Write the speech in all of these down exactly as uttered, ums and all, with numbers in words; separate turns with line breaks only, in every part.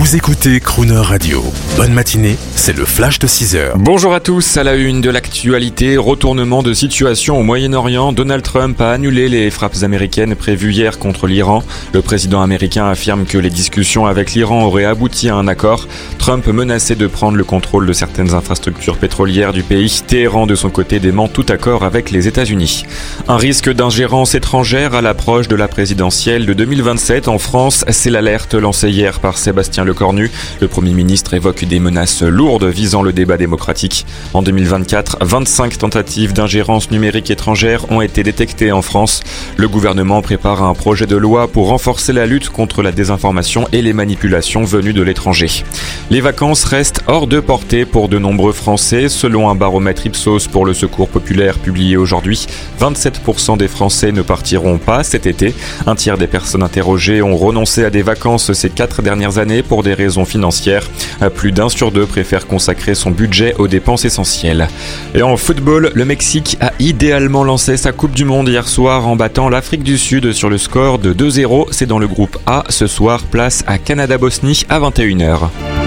Vous écoutez Crooner Radio. Bonne matinée, c'est le flash de six heures.
Bonjour à tous, à la une de l'actualité, retournement de situation au Moyen-Orient. Donald Trump a annulé les frappes américaines prévues hier contre l'Iran. Le président américain affirme que les discussions avec l'Iran auraient abouti à un accord. Trump menaçait de prendre le contrôle de certaines infrastructures pétrolières du pays. Téhéran, de son côté, dément tout accord avec les États-Unis. Un risque d'ingérence étrangère à l'approche de la présidentielle de deux mille vingt-sept en France. C'est l'alerte lancée hier par Sébastien Lecornu. Le Premier ministre évoque des menaces lourdes visant le débat démocratique. En deux mille vingt-quatre, vingt-cinq tentatives d'ingérence numérique étrangère ont été détectées en France. Le gouvernement prépare un projet de loi pour renforcer la lutte contre la désinformation et les manipulations venues de l'étranger. Les vacances restent hors de portée pour de nombreux Français. Selon un baromètre Ipsos pour le Secours populaire publié aujourd'hui, vingt-sept pour cent des Français ne partiront pas cet été. Un tiers des personnes interrogées ont renoncé à des vacances ces quatre dernières années pour des raisons financières. Plus d'un sur deux préfère consacrer son budget aux dépenses essentielles. Et en football, le Mexique a idéalement lancé sa Coupe du Monde hier soir en battant l'Afrique du Sud sur le score de deux zéro. C'est dans le groupe A. Ce soir, place à Canada-Bosnie à vingt et une heures.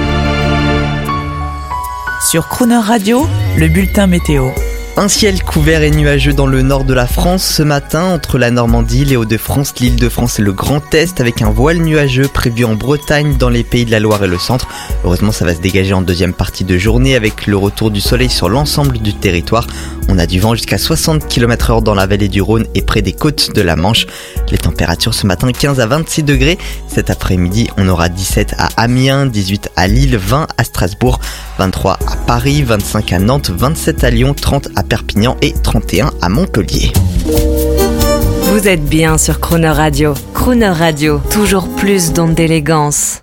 Sur Crooner Radio, le bulletin météo.
Un ciel couvert et nuageux dans le nord de la France ce matin, entre la Normandie, les Hauts-de-France, l'Île-de-France et le Grand Est, avec un voile nuageux prévu en Bretagne, dans les Pays de la Loire et le centre. Heureusement, ça va se dégager en deuxième partie de journée avec le retour du soleil sur l'ensemble du territoire. On a du vent jusqu'à soixante kilomètres heure dans la vallée du Rhône et près des côtes de la Manche. Les températures ce matin, quinze à vingt-six degrés. Cet après-midi, on aura dix-sept à Amiens, dix-huit à Lille, vingt à Strasbourg, vingt-trois à Paris, vingt-cinq à Nantes, vingt-sept à Lyon, trente à Perpignan et trente et un à Montpellier.
Vous êtes bien sur Crooner Radio. Crooner Radio, toujours plus d'ondes d'élégance.